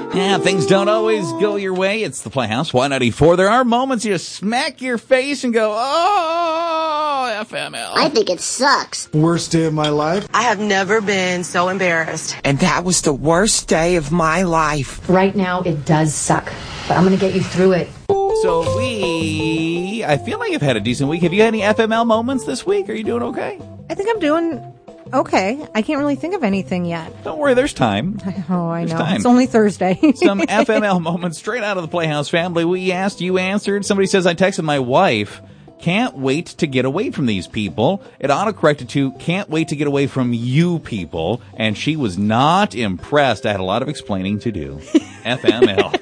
Yeah, things don't always go your way. It's the Playhouse, Y94. There are moments you smack your face and go, oh, FML. I think it sucks. Worst day of my life. I have never been so embarrassed. And that was the worst day of my life. Right now, it does suck, but I'm going to get you through it. So I feel like I've had a decent week. Have you had any FML moments this week? Are you doing okay? I think I'm doing okay. I can't really think of anything yet. Don't worry, there's time. Oh, I know. Time. It's only Thursday. Some FML moments straight out of the Playhouse family. We asked, you answered. Somebody says, I texted my wife. Can't wait to get away from these people. It autocorrected to, can't wait to get away from you people. And she was not impressed. I had a lot of explaining to do. FML.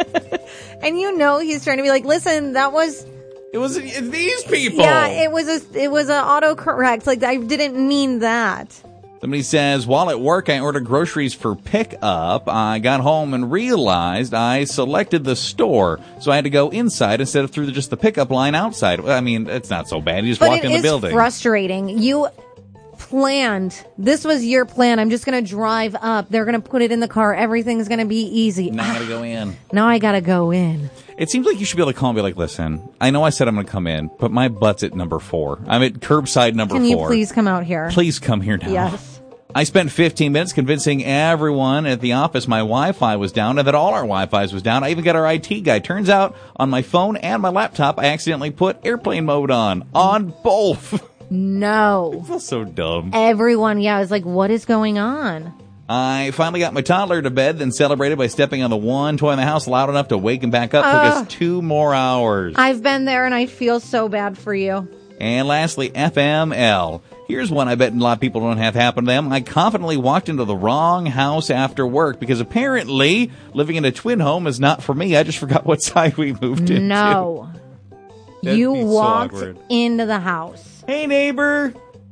And he's trying to be like, listen, It was these people. Yeah, it was a autocorrect. Like, I didn't mean that. Somebody says, while at work, I ordered groceries for pickup. I got home and realized I selected the store. So I had to go inside instead of through just the pickup line outside. I mean, it's not so bad. You just walk in the building. But it is frustrating. You planned. This was your plan. I'm just going to drive up. They're going to put it in the car. Everything's going to be easy. Now I got to go in. Now I got to go in. It seems like you should be able to call and be like, listen, I know I said I'm going to come in, but my butt's at number 4. I'm at curbside number 4. Can you please come out here? Please come here now. Yes. I spent 15 minutes convincing everyone at the office my Wi-Fi was down and that all our Wi-Fis was down. I even got our IT guy. Turns out on my phone and my laptop, I accidentally put airplane mode on both. No. I feel so dumb. Everyone, I was like, what is going on? I finally got my toddler to bed, then celebrated by stepping on the one toy in the house loud enough to wake him back up. Took us 2 more hours. I've been there, and I feel so bad for you. And lastly, FML. Here's one I bet a lot of people don't have happen to them. I confidently walked into the wrong house after work because apparently living in a twin home is not for me. I just forgot what side we moved into. No. You walked into the house. Hey, neighbor.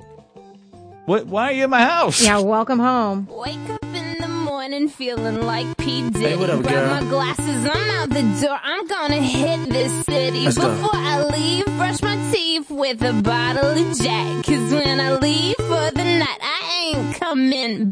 Why are you in my house? Yeah, welcome home. Wake up in the morning feeling like P. Diddy. Hey, what up, girl? Grab my glasses, I'm out the door. I'm gonna hit this city. Let's go. Before I leave, brush my teeth with a bottle of Jack. 'Cause when I leave for the night, I ain't coming